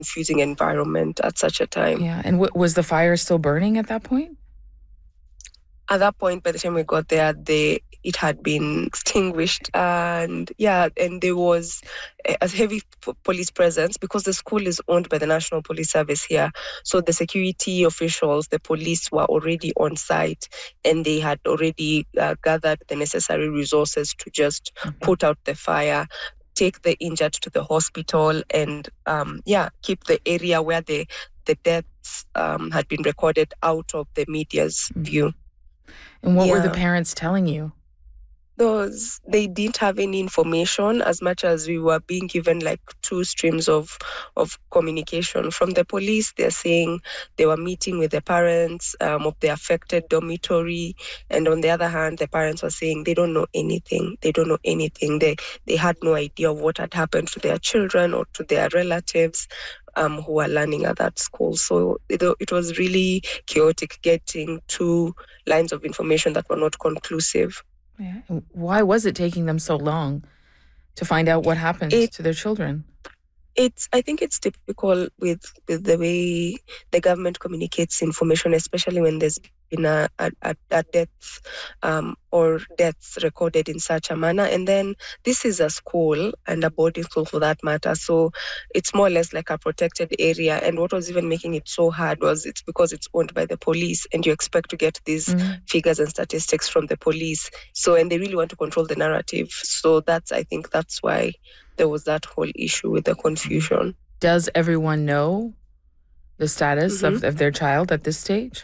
confusing environment at such a time. Yeah. And was the fire still burning at that point? At that point, by the time we got there, it had been extinguished, and there was a heavy police presence because the school is owned by the National Police Service here. So the security officials, the police, were already on site, and they had already gathered the necessary resources to just put out the fire, take the injured to the hospital, and keep the area where the deaths had been recorded out of the media's view. And what were the parents telling you? They didn't have any information, as much as we were being given like two streams of communication. From the police, they're saying they were meeting with the parents of the affected dormitory, and on the other hand, the parents were saying they don't know anything. They don't know anything. They had no idea of what had happened to their children or to their relatives who were learning at that school. So it was really chaotic getting two lines of information that were not conclusive. Yeah. Why was it taking them so long to find out what happened to their children? I think it's typical with the way the government communicates information, especially when there's been a death or deaths recorded in such a manner. And then this is a school, and a boarding school for that matter, so it's more or less like a protected area. And what was even making it so hard was it's because it's owned by the police, and you expect to get these figures and statistics from the police. So, and they really want to control the narrative. So I think that's why there was that whole issue with the confusion. Does everyone know the status of their child at this stage?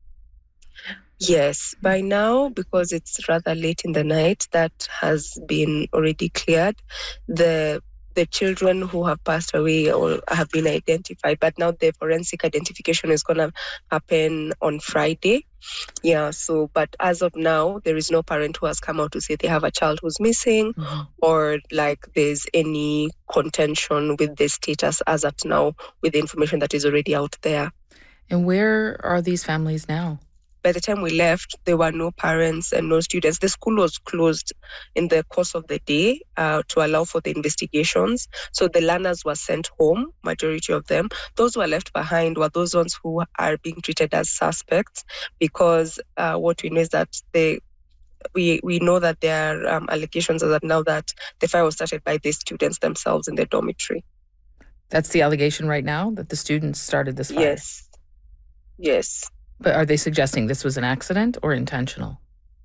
Yes, by now, because it's rather late in the night, that has been already cleared. The children who have passed away or have been identified, but now the forensic identification is going to happen on Friday. Yeah, so, but as of now, there is no parent who has come out to say they have a child who's missing or like there's any contention with the status as at now with the information that is already out there. And where are these families now? By the time we left, there were no parents and no students. The school was closed in the course of the day to allow for the investigations. So the learners were sent home, majority of them. Those who were left behind were those ones who are being treated as suspects, because what we know is that we know that there are allegations as of now that the fire was started by the students themselves in the dormitory. That's the allegation right now, that the students started this fire? Yes. But are they suggesting this was an accident or intentional?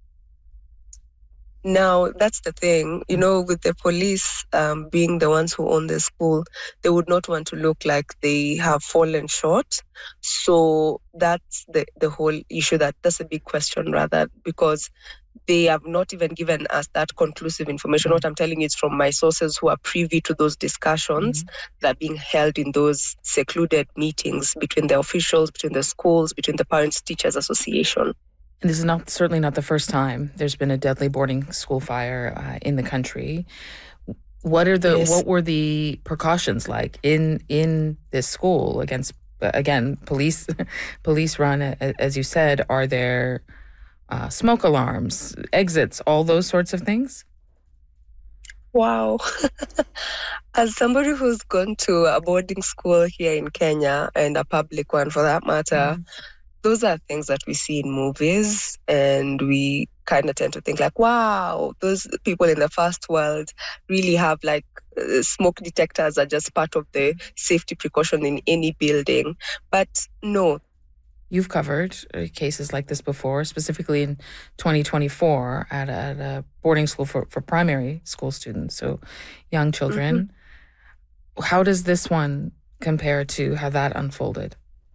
Now, that's the thing, with the police being the ones who own the school, they would not want to look like they have fallen short. So that's the whole issue. That's a big question, rather, because they have not even given us that conclusive information. What I'm telling you is from my sources who are privy to those discussions that are being held in those secluded meetings between the officials, between the schools, between the Parents Teachers Association. And this is certainly not the first time there's been a deadly boarding school fire in the country. What were the precautions like in this school against, again, police run, as you said? Are there smoke alarms, exits, all those sorts of things? Wow. As somebody who's gone to a boarding school here in Kenya, and a public one for that matter, those are things that we see in movies, and we kind of tend to think like, wow, those people in the first world really have like smoke detectors are just part of the safety precaution in any building. But no. You've covered cases like this before, specifically in 2024 at a boarding school for primary school students, so young children. How does this one compare to how that unfolded?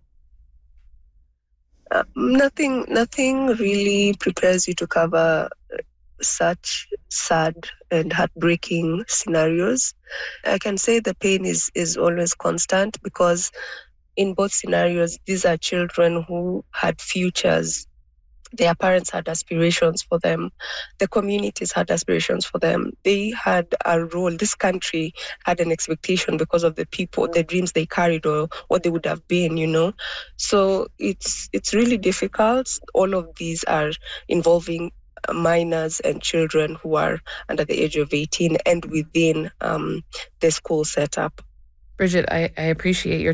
Nothing really prepares you to cover such sad and heartbreaking scenarios. I can say the pain is always constant, because in both scenarios, these are children who had futures. Their parents had aspirations for them. The communities had aspirations for them. They had a role. This country had an expectation because of the people, the dreams they carried, or what they would have been, So it's really difficult. All of these are involving minors and children who are under the age of 18 and within the school setup. Bridget, I appreciate your